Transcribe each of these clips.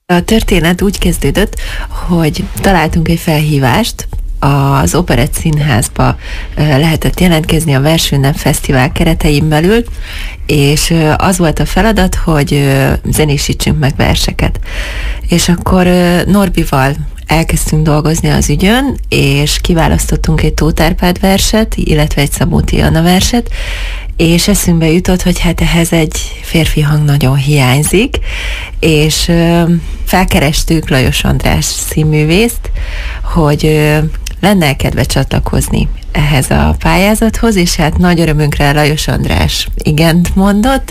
A történet úgy kezdődött, hogy találtunk egy felhívást, az Operett Színházba lehetett jelentkezni a Versünnep Fesztivál keretein belül, és az volt a feladat, hogy zenésítsünk meg verseket. És akkor Norbival elkezdtünk dolgozni az ügyön, és kiválasztottunk egy Tóth Árpád verset, illetve egy Szabóti Anna verset, és eszünkbe jutott, hogy hát ehhez egy férfi hang nagyon hiányzik, és felkerestük Lajos András színművészt, hogy lenne kedve csatlakozni ehhez a pályázathoz, és hát nagy örömünkre Lajos András igent mondott,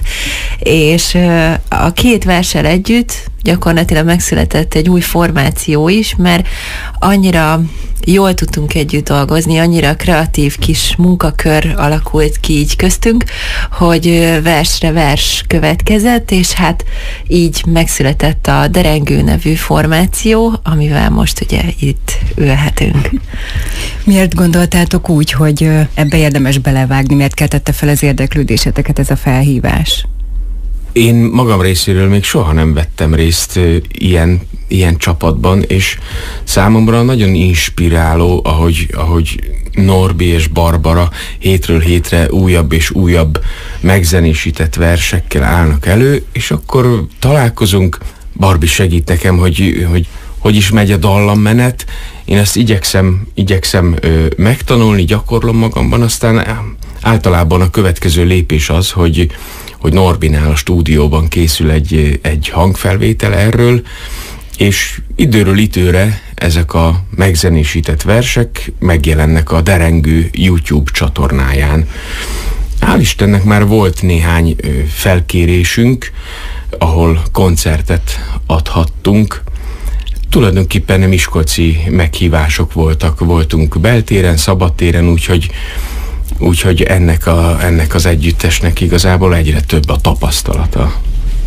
és a két verssel együtt gyakorlatilag megszületett egy új formáció is, mert annyira jól tudtunk együtt dolgozni, annyira kreatív kis munkakör alakult ki így köztünk, hogy versre vers következett, és hát így megszületett a Derengő nevű formáció, amivel most ugye itt ülhetünk. Miért gondoltátok úgy, hogy ebbe érdemes belevágni, miért keltette fel az érdeklődéseteket ez a felhívás? Én magam részéről még soha nem vettem részt ilyen csapatban, és számomra nagyon inspiráló, ahogy Norbi és Barbara hétről hétre újabb és újabb megzenésített versekkel állnak elő, és akkor találkozunk, Barbi segít nekem, hogy is megy a dallammenet. Én ezt igyekszem megtanulni, gyakorlom magamban, aztán általában a következő lépés az, hogy Norbinál a stúdióban készül egy hangfelvétel erről, és időről időre ezek a megzenésített versek megjelennek a Derengő YouTube csatornáján. Hál' Istennek már volt néhány felkérésünk, ahol koncertet adhattunk. Tulajdonképpen miskolci meghívások voltunk beltéren, szabadtéren, úgyhogy ennek az együttesnek igazából egyre több a tapasztalata.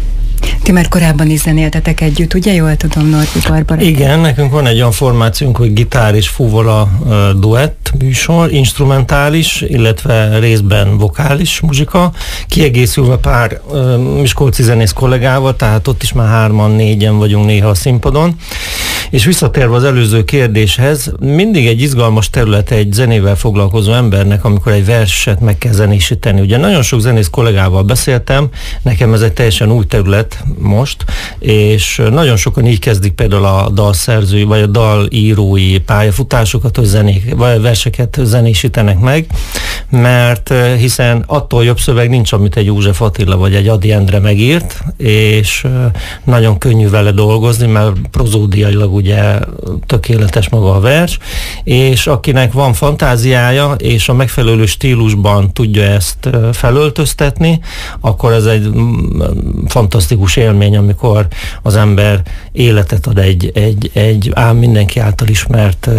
Ti már korábban is zenéltetek együtt, ugye? Jól tudom, Norbi, Barbara? Igen, nekünk van egy olyan formációnk, hogy gitár és fuvola duett műsor, instrumentális, illetve részben vokális muzsika, kiegészülve pár miskolci zenész kollégával, tehát ott is már 3-4 vagyunk néha a színpadon. És visszatérve az előző kérdéshez, mindig egy izgalmas terület egy zenével foglalkozó embernek, amikor egy verset meg kell zenésíteni. Ugye nagyon sok zenész kollégával beszéltem, nekem ez egy teljesen új terület most, és nagyon sokan így kezdik például a dalszerzői, vagy a dalírói pályafutásokat, hogy vagy verseket zenésítenek meg, mert hiszen attól jobb szöveg nincs, amit egy József Attila vagy egy Ady Endre megírt, és nagyon könnyű vele dolgozni, mert prozódiailag ugye tökéletes maga a vers, és akinek van fantáziája, és a megfelelő stílusban tudja ezt felöltöztetni, akkor ez egy fantasztikus élmény, amikor az ember életet ad egy mindenki által ismert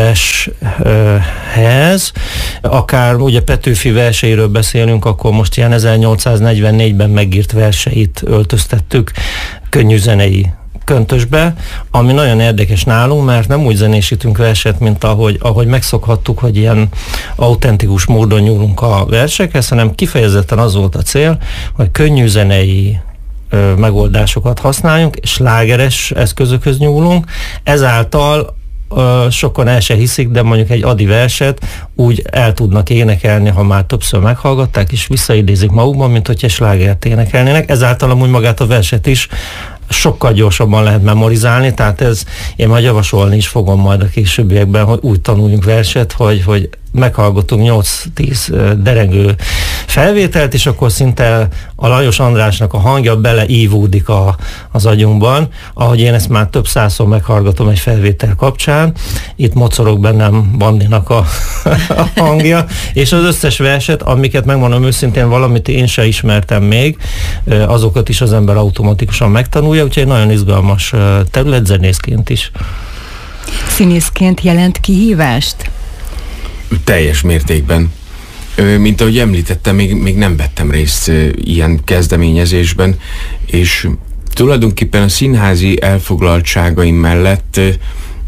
vershez. Akár ugye Petőfi verseiről beszélünk, akkor most ilyen 1844-ben megírt verseit öltöztettük könnyű zenei köntösbe, ami nagyon érdekes nálunk, mert nem úgy zenésítünk verset, mint ahogy megszokhattuk, hogy ilyen autentikus módon nyúlunk a versekhez, hanem kifejezetten az volt a cél, hogy könnyű zenei megoldásokat használjunk, és slágeres eszközökhöz nyúlunk, ezáltal sokan el se hiszik, de mondjuk egy Ady verset úgy el tudnak énekelni, ha már többször meghallgatták, és visszaidézik magukban, mint hogyha slágert énekelnének. Ezáltal amúgy magát a verset is sokkal gyorsabban lehet memorizálni, tehát én majd javasolni is fogom majd a későbbiekben, hogy úgy tanuljunk verset, hogy meghallgatunk 8-10 derengő felvételt, és akkor szinte a Lajos Andrásnak a hangja beleívódik az agyunkban, ahogy én ezt már több százszor meghallgatom egy felvétel kapcsán, itt mocorog bennem Bandinak a hangja, és az összes verset, amiket megmondom őszintén, valamit én se ismertem még, azokat is az ember automatikusan megtanulja, úgyhogy nagyon izgalmas terület zenészként is. Színészként jelent kihívást? Teljes mértékben. Mint ahogy említettem, még nem vettem részt ilyen kezdeményezésben, és tulajdonképpen a színházi elfoglaltságaim mellett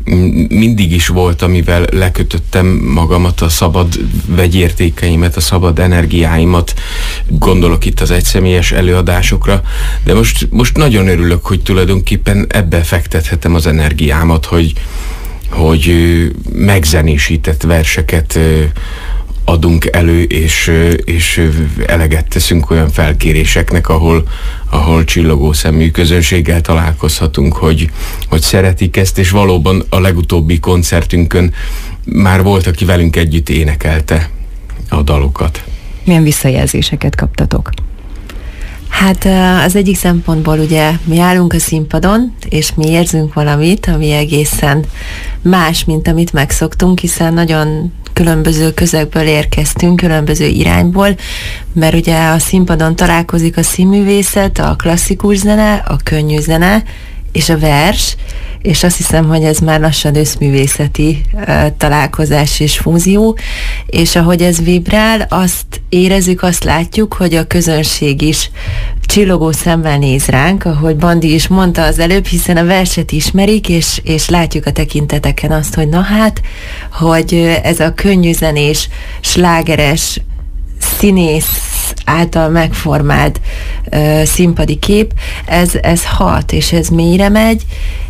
mindig is volt, amivel lekötöttem magamat, a szabad vegyértékeimet, a szabad energiáimat, gondolok itt az egyszemélyes előadásokra, de most nagyon örülök, hogy tulajdonképpen ebbe fektethetem az energiámat, hogy megzenésített verseket adunk elő, és eleget teszünk olyan felkéréseknek, ahol csillogó szemű közönséggel találkozhatunk, hogy szeretik ezt, és valóban a legutóbbi koncertünkön már volt, aki velünk együtt énekelte a dalokat. Milyen visszajelzéseket kaptatok? Hát az egyik szempontból ugye mi állunk a színpadon, és mi érzünk valamit, ami egészen más, mint amit megszoktunk, hiszen nagyon különböző közegből érkeztünk, különböző irányból, mert ugye a színpadon találkozik a színművészet, a klasszikus zene, a könnyű zene és a vers, és azt hiszem, hogy ez már lassan összművészeti találkozás és fúzió, és ahogy ez vibrál, azt érezzük, azt látjuk, hogy a közönség is csillogó szemmel néz ránk, ahogy Bandi is mondta az előbb, hiszen a verset ismerik, és látjuk a tekinteteken azt, hogy na hát, hogy ez a könnyű zenés, slágeres, színész által megformált színpadi kép, ez hat, és ez mélyre megy,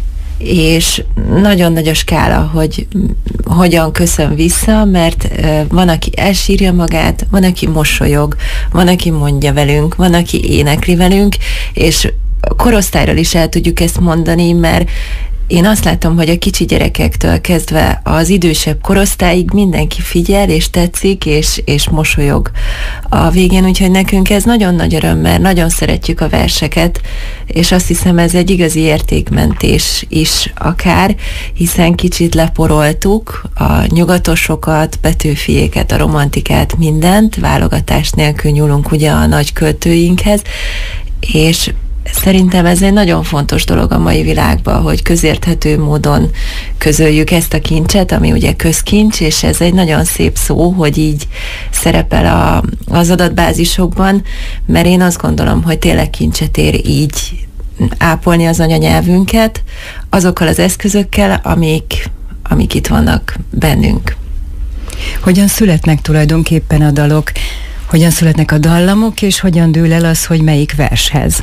és nagyon nagy a skála, hogy hogyan köszön vissza, mert van, aki elsírja magát, van, aki mosolyog, van, aki mondja velünk, van, aki énekli velünk, és korosztályról is el tudjuk ezt mondani, mert én azt látom, hogy a kicsi gyerekektől kezdve az idősebb korosztályig mindenki figyel, és tetszik, és mosolyog a végén, úgyhogy nekünk ez nagyon nagy öröm, mert nagyon szeretjük a verseket, és azt hiszem, ez egy igazi értékmentés is akár, hiszen kicsit leporoltuk a nyugatosokat, Petőfiéket, a romantikát, mindent, válogatás nélkül nyúlunk ugye a nagy költőinkhez, és szerintem ez egy nagyon fontos dolog a mai világban, hogy közérthető módon közöljük ezt a kincset, ami ugye közkincs, és ez egy nagyon szép szó, hogy így szerepel az adatbázisokban, mert én azt gondolom, hogy tényleg kincset ér így ápolni az anyanyelvünket, azokkal az eszközökkel, amik itt vannak bennünk. Hogyan születnek tulajdonképpen a dalok? Hogyan születnek a dallamok, és hogyan dől el az, hogy melyik vershez?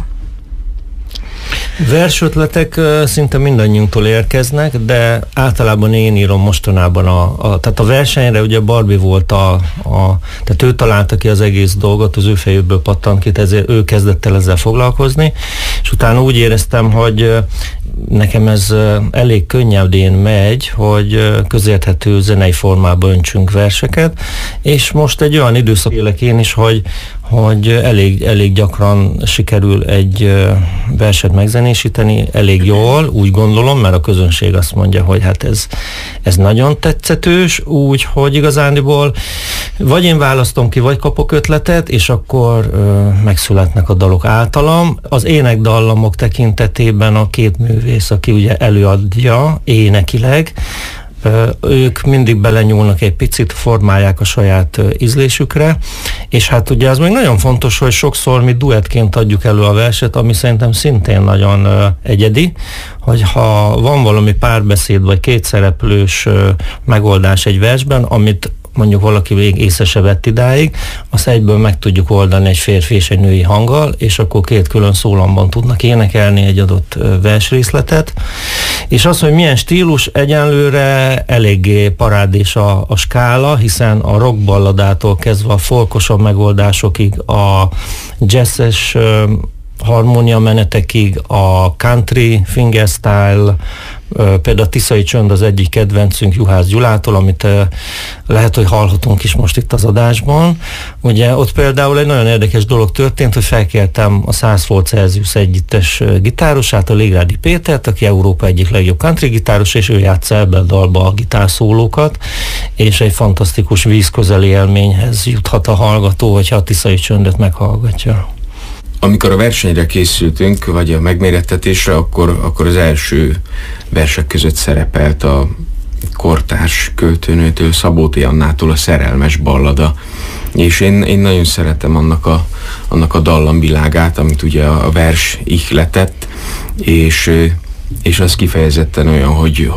Versötletek szinte mindannyiunktól érkeznek, de általában én írom mostanában tehát a versenyre ugye Barbie volt tehát ő találta ki az egész dolgot, az ő fejéből pattant ki, ezért ő kezdett el ezzel foglalkozni, és utána úgy éreztem, hogy nekem ez elég könnyedén megy, hogy közérthető zenei formában öntsünk verseket, és most egy olyan időszak élek én is, hogy elég gyakran sikerül egy verset megzenésíteni, elég jól, úgy gondolom, mert a közönség azt mondja, hogy hát ez nagyon tetszetős, úgyhogy igazándiból vagy én választom ki, vagy kapok ötletet, és akkor megszületnek a dalok általam. Az énekdallamok tekintetében a két művész, aki ugye előadja énekileg, ők mindig belenyúlnak egy picit, formálják a saját ízlésükre, és hát ugye az még nagyon fontos, hogy sokszor mi duettként adjuk elő a verset, ami szerintem szintén nagyon egyedi, hogy ha van valami párbeszéd vagy kétszereplős megoldás egy versben, amit mondjuk valaki még észre se vett idáig, azt egyből meg tudjuk oldani egy férfi és egy női hanggal, és akkor két külön szólamban tudnak énekelni egy adott versrészletet. És az, hogy milyen stílus, egyenlőre eléggé parádés a skála, hiszen a rockballadától kezdve a folkosabb megoldásokig, a jazzes harmónia menetekig, a country, fingerstyle, például a Tiszai Csönd az egyik kedvencünk Juhász Gyulától, amit lehet, hogy hallhatunk is most itt az adásban. Ugye ott például egy nagyon érdekes dolog történt, hogy felkértem a 100 volt Celsius együttes gitárosát, a Légrádi Pétert, aki Európa egyik legjobb country gitáros, és ő játsza ebbe a dalba a gitárszólókat, és egy fantasztikus vízközeli élményhez juthat a hallgató, hogyha a Tiszai Csöndet meghallgatja. Amikor a versenyre készültünk, vagy a megmérettetésre, akkor az első versek között szerepelt a kortárs költőnőtől, Szabó Annától a Szerelmes ballada. És én nagyon szeretem annak a dallamvilágát, amit ugye a vers ihletett, és és az kifejezetten olyan,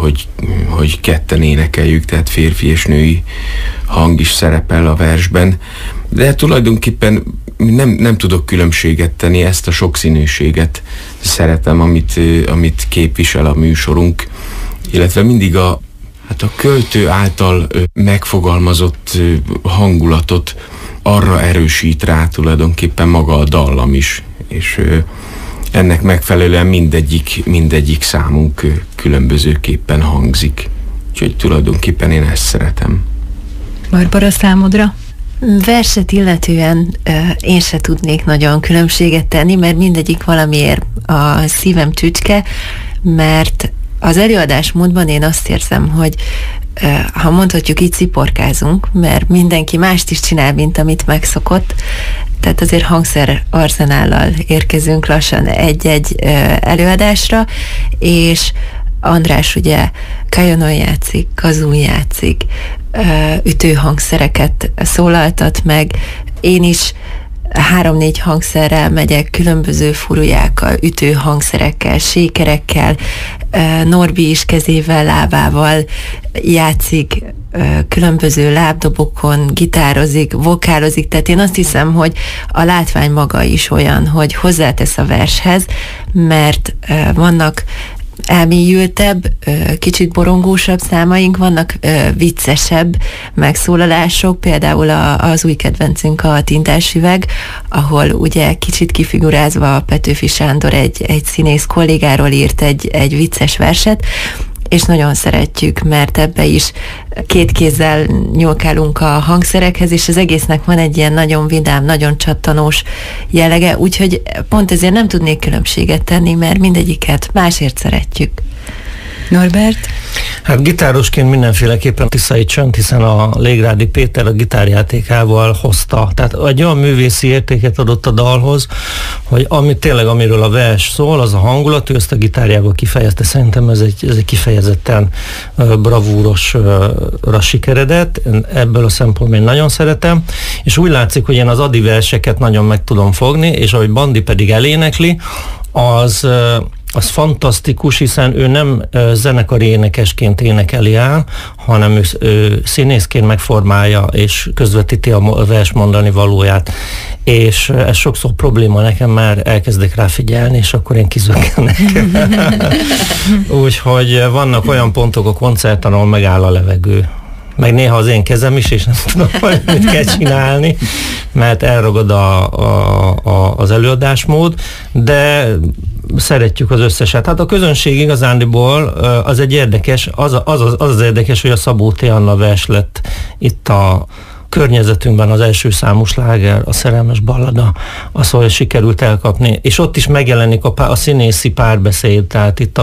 hogy ketten énekeljük, tehát férfi és női hang is szerepel a versben, de tulajdonképpen nem tudok különbséget tenni, ezt a sokszínűséget szeretem, amit képvisel a műsorunk, illetve mindig a költő által megfogalmazott hangulatot arra erősít rá tulajdonképpen maga a dallam is, és ennek megfelelően mindegyik számunk különbözőképpen hangzik. Úgyhogy tulajdonképpen én ezt szeretem. Barbara, számodra? Verset illetően én se tudnék nagyon különbséget tenni, mert mindegyik valamiért a szívem csücske, mert az előadásmódban én azt érzem, hogy ha mondhatjuk így, sziporkázunk, mert mindenki mást is csinál, mint amit megszokott, tehát azért hangszer arzenállal érkezünk lassan egy-egy előadásra, és András ugye kajonon játszik, kazún játszik, ütőhangszereket szólaltat meg, én is 3-4 hangszerrel megyek, különböző furujákkal, ütőhangszerekkel, sékerekkel, Norbi is kezével, lábával játszik, különböző lábdobokon gitározik, vokálozik, tehát én azt hiszem, hogy a látvány maga is olyan, hogy hozzátesz a vershez, mert vannak elmélyültebb, kicsit borongósabb számaink, vannak viccesebb megszólalások, például az új kedvencünk a Tintás üveg, ahol ugye kicsit kifigurázva a Petőfi Sándor egy színész kollégáról írt egy vicces verset, és nagyon szeretjük, mert ebbe is 2 kézzel nyúlkálunk a hangszerekhez, és az egésznek van egy ilyen nagyon vidám, nagyon csattanós jellege, úgyhogy pont ezért nem tudnék különbséget tenni, mert mindegyiket másért szeretjük. Norbert? Hát gitárosként mindenféleképpen Tiszai Csönd, hiszen a Légrádi Péter a gitárjátékával hozta. Tehát egy olyan művészi értéket adott a dalhoz, hogy amiről a vers szól, az a hangulat, ő ezt a gitárjával kifejezte. Szerintem ez egy kifejezetten bravúrosra sikeredett. Ebből a szempontból én nagyon szeretem. És úgy látszik, hogy én az Adi verseket nagyon meg tudom fogni, és ahogy Bandi pedig elénekli, az fantasztikus, hiszen ő nem zenekari énekesként énekeli el, hanem ő színészként megformálja és közvetíti a vers mondani valóját. És ez sokszor probléma nekem, mert elkezdek rá figyelni, és akkor én kizökkenek. Úgyhogy vannak olyan pontok a koncerten, ahol megáll a levegő. Meg néha az én kezem is, és nem tudom, hogy mit kell csinálni, mert elragad az előadásmód, de szeretjük az összeset. Hát a közönség igazándiból az egy érdekes, az érdekes, hogy a Szabó T. Anna vers lett itt a környezetünkben az első számú sláger, a Szerelmes ballada, az, hogy sikerült elkapni. És ott is megjelenik a színészi párbeszéd, tehát itt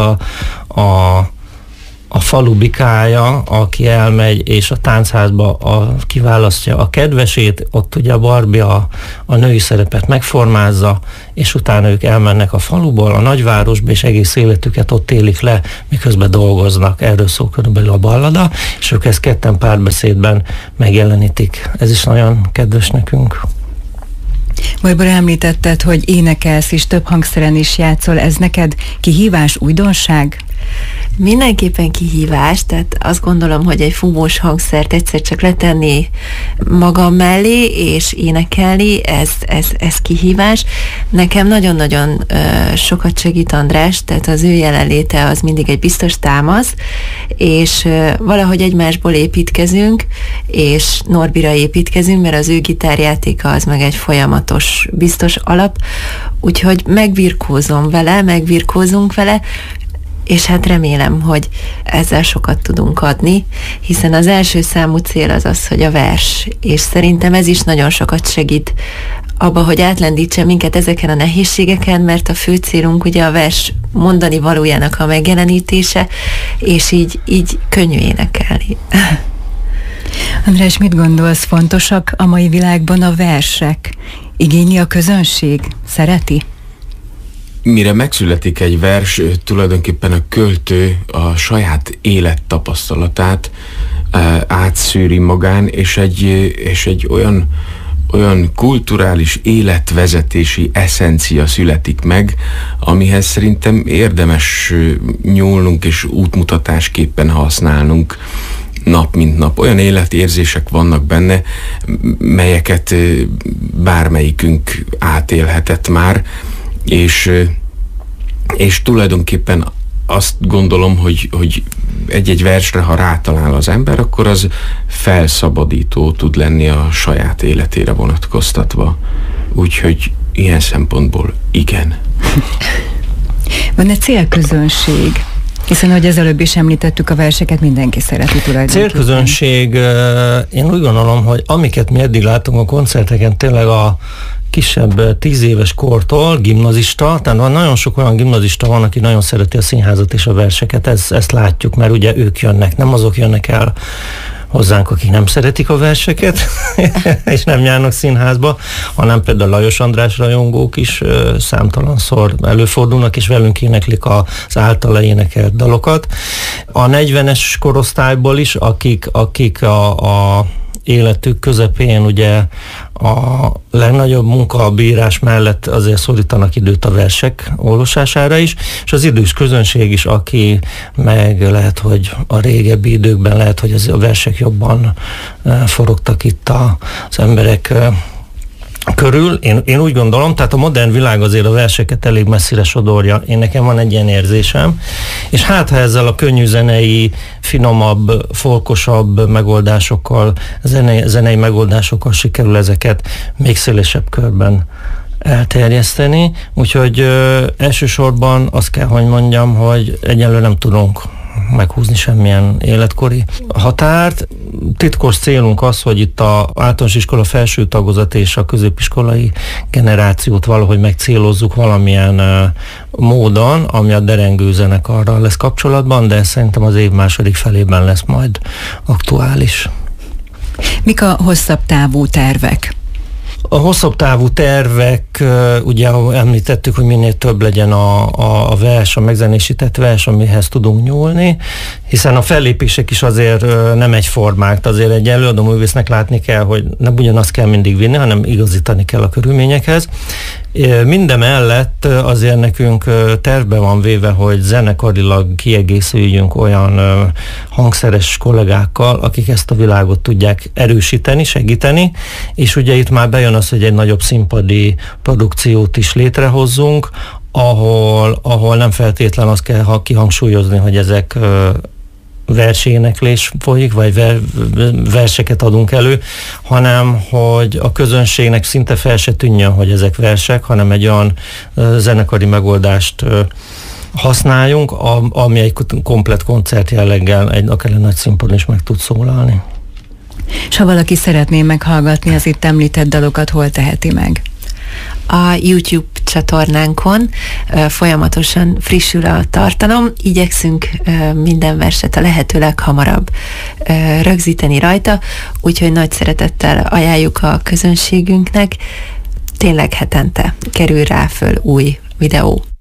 a falu bikája, aki elmegy, és a táncházba kiválasztja a kedvesét, ott ugye a Barbie a női szerepet megformázza, és utána ők elmennek a faluból, a nagyvárosba, és egész életüket ott élik le, miközben dolgoznak. Erről szól körülbelül a ballada, és ők ezt ketten párbeszédben megjelenítik. Ez is nagyon kedves nekünk. Barbara, említetted, hogy énekelsz és több hangszeren is játszol. Ez neked kihívás, újdonság? Mindenképpen kihívás, tehát azt gondolom, hogy egy fúvós hangszert egyszer csak letenni magam mellé és énekelni, ez kihívás. Nekem nagyon-nagyon sokat segít András, tehát az ő jelenléte az mindig egy biztos támasz, és valahogy egymásból építkezünk, és Norbira építkezünk, mert az ő gitárjátéka az meg egy folyamatos, biztos alap, úgyhogy megvirkózunk vele, és hát remélem, hogy ezzel sokat tudunk adni, hiszen az első számú cél az az, hogy a vers, és szerintem ez is nagyon sokat segít abba, hogy átlendítse minket ezeken a nehézségeken, mert a fő célunk ugye a vers mondani valójának a megjelenítése, és így könnyű énekelni. András, mit gondolsz, fontosak a mai világban a versek? Igényli a közönség? Szereti? Mire megszületik egy vers, tulajdonképpen a költő a saját élettapasztalatát átszűri magán, és egy olyan olyan kulturális életvezetési eszencia születik meg, amihez szerintem érdemes nyúlnunk és útmutatásképpen használnunk nap mint nap. Olyan életérzések vannak benne, melyeket bármelyikünk átélhetett már, és tulajdonképpen azt gondolom, hogy egy-egy versre, ha rátalál az ember, akkor az felszabadító tud lenni a saját életére vonatkoztatva. Úgyhogy ilyen szempontból igen. Van-e célközönség? Hiszen, ahogy az előbb is említettük, a verseket mindenki szereti tulajdonképpen. Célközönség, én úgy gondolom, hogy amiket mi eddig látunk a koncerteken, tényleg a kisebb 10 éves kortól, gimnazista, tehát nagyon sok olyan gimnazista van, aki nagyon szereti a színházat és a verseket, ezt látjuk, mert ugye ők jönnek, nem azok jönnek el hozzánk, akik nem szeretik a verseket, és nem járnak színházba, hanem például Lajos András rajongók is számtalanszor előfordulnak, és velünk éneklik az általa énekelt dalokat. A 40-es korosztályból is, akik a életük közepén ugye a legnagyobb munkabírás mellett azért szorítanak időt a versek olvasására is, és az idős közönség is, aki meg lehet, hogy a régebbi időkben lehet, hogy a versek jobban forogtak itt az emberek körül. Én úgy gondolom, tehát a modern világ azért a verseket elég messzire sodorja. Nekem van egy ilyen érzésem, és hát ha ezzel a könnyű zenei, finomabb, folkosabb megoldásokkal, zenei megoldásokkal sikerül ezeket még szélesebb körben elterjeszteni. Úgyhogy elsősorban azt kell, hogy mondjam, hogy egyelőre nem tudunk meghúzni semmilyen életkori határt. Titkos célunk az, hogy itt az általános iskola felső tagozat és a középiskolai generációt valahogy megcélozzuk valamilyen módon, ami a derengő zenekarral lesz kapcsolatban, de szerintem az év második felében lesz majd aktuális. Mik a hosszabb távú tervek? A hosszabb távú tervek, ugye említettük, hogy minél több legyen a vers, a megzenésített vers, amihez tudunk nyúlni, hiszen a fellépések is azért nem egyformák, azért egy előadóművésznek látni kell, hogy nem ugyanazt kell mindig vinni, hanem igazítani kell a körülményekhez. Mindemellett azért nekünk tervbe van véve, hogy zenekarilag kiegészüljünk olyan hangszeres kollégákkal, akik ezt a világot tudják erősíteni, segíteni, és ugye itt már bejön az, hogy egy nagyobb színpadi produkciót is létrehozzunk, ahol nem feltétlen azt kell kihangsúlyozni, hogy ezek verséneklés folyik, vagy verseket adunk elő, hanem hogy a közönségnek szinte fel se tűnjön, hogy ezek versek, hanem egy olyan zenekari megoldást használjunk, ami egy komplett koncert jelleggel akár egy nagy színpadon is meg tud szólalni. És ha valaki szeretné meghallgatni az itt említett dalokat, hol teheti meg? A YouTube csatornánkon folyamatosan frissül a tartalom, igyekszünk minden verset a lehető leghamarabb rögzíteni rajta, úgyhogy nagy szeretettel ajánljuk a közönségünknek, tényleg hetente kerül rá föl új videó.